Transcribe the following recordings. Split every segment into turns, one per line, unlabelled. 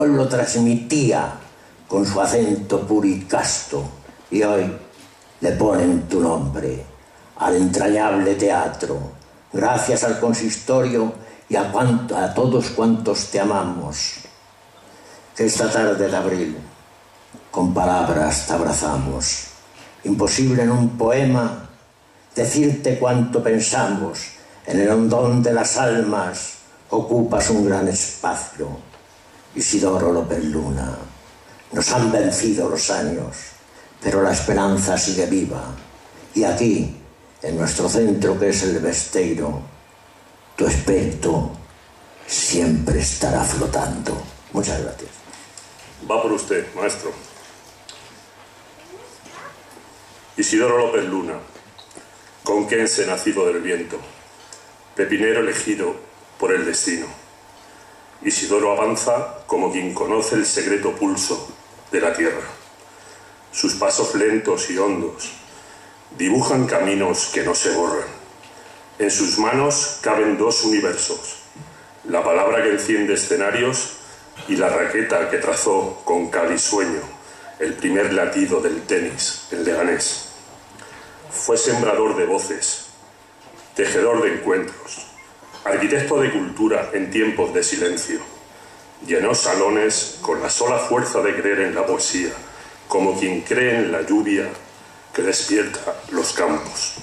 lo transmitía con su acento puro y casto, y hoy le ponen tu nombre al entrañable teatro, gracias al consistorio y a todos cuantos te amamos, que esta tarde de abril con palabras te abrazamos. Imposible en un poema decirte cuánto pensamos, en el hondón de las almas ocupas un gran espacio. Isidoro López Luna, nos han vencido los años, pero la esperanza sigue viva. Y aquí, en nuestro centro que es el Besteiro, tu espíritu siempre estará flotando. Muchas gracias.
Va por usted, maestro. Isidoro López Luna, conquense nacido del viento, pepinero elegido por el destino. Isidoro avanza como quien conoce el secreto pulso de la tierra. Sus pasos lentos y hondos dibujan caminos que no se borran. En sus manos caben dos universos: la palabra que enciende escenarios y la raqueta que trazó con cal y sueño el primer latido del tenis en Leganés. Fue sembrador de voces, tejedor de encuentros, arquitecto de cultura en tiempos de silencio. Llenó salones con la sola fuerza de creer en la poesía, como quien cree en la lluvia que despierta los campos.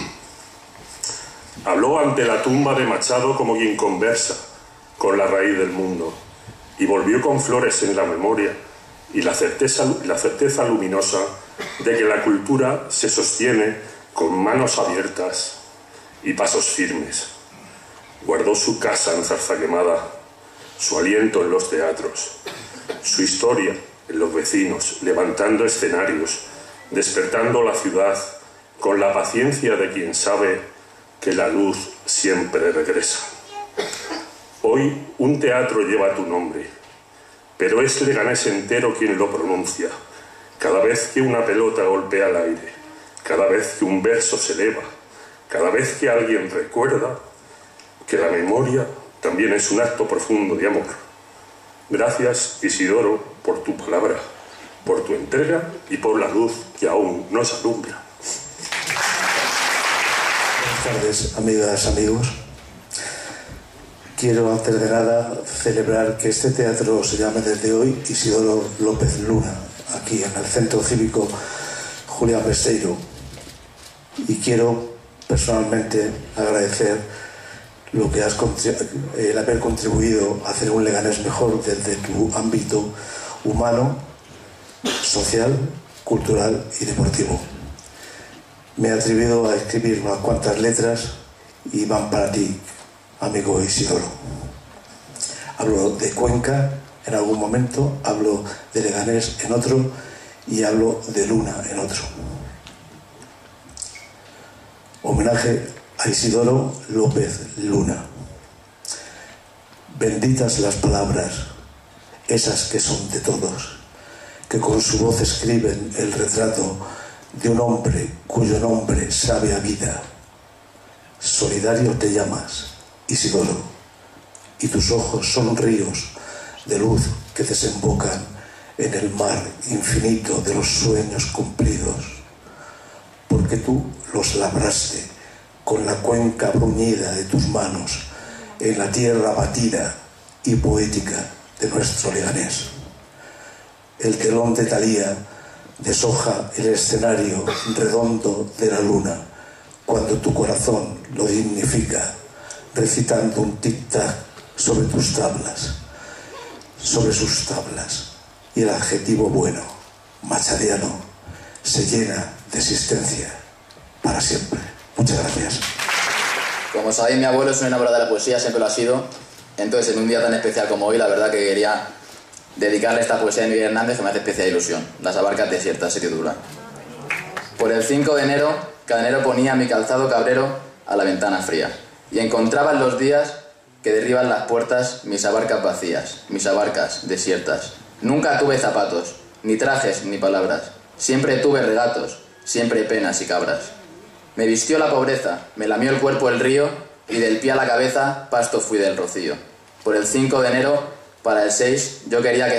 Habló ante la tumba de Machado como quien conversa con la raíz del mundo, y volvió con flores en la memoria y la certeza luminosa de que la cultura se sostiene con manos abiertas y pasos firmes. Guardó su casa en Zarzaquemada, su aliento en los teatros, su historia en los vecinos, levantando escenarios, despertando la ciudad con la paciencia de quien sabe que la luz siempre regresa. Hoy un teatro lleva tu nombre, pero es Leganés entero quien lo pronuncia. Cada vez que una pelota golpea el aire, cada vez que un verso se eleva, cada vez que alguien recuerda que la memoria también es un acto profundo de amor. Gracias, Isidoro, por tu palabra, por tu entrega y por la luz que aún nos alumbra.
Buenas tardes, amigas, amigos. Quiero, antes de nada, celebrar que este teatro se llame desde hoy Isidoro López Luna, aquí en el Centro Cívico Julián Besteiro. Y quiero personalmente agradecer lo que el haber contribuido a hacer un Leganés mejor desde tu ámbito humano, social, cultural y deportivo. Me he atrevido a escribir unas cuantas letras y van para ti, amigo Isidoro. Hablo de Cuenca en algún momento, hablo de Leganés en otro y hablo de Luna en otro. Homenaje a Isidoro López Luna. Benditas las palabras, esas que son de todos, que con su voz escriben el retrato de un hombre cuyo nombre sabe a vida. Solidario te llamas, Isidoro, y tus ojos son ríos de luz que desembocan en el mar infinito de los sueños cumplidos, porque tú los labraste con la cuenca bruñida de tus manos en la tierra batida y poética de nuestro Leganés. El telón de Thalía deshoja el escenario redondo de la luna cuando tu corazón lo dignifica, recitando un tic-tac sobre tus tablas, sobre sus tablas, y el adjetivo bueno, machadiano, se llena de existencia para siempre. Muchas gracias.
Como sabéis, mi abuelo es un enamorado de la poesía, siempre lo ha sido. Entonces, en un día tan especial como hoy, la verdad que quería dedicarle esta poesía a Miguel Hernández, que me hace especial ilusión. Las abarcas desiertas, se titula. Por el 5 de enero, cada enero ponía mi calzado cabrero a la ventana fría, y encontraba en los días que derriban las puertas mis abarcas vacías, mis abarcas desiertas. Nunca tuve zapatos, ni trajes, ni palabras. Siempre tuve regatos, siempre penas y cabras. Me vistió la pobreza, me lamió el cuerpo el río, y del pie a la cabeza pasto fui del rocío. Por el 5 de enero, para el 6, yo quería que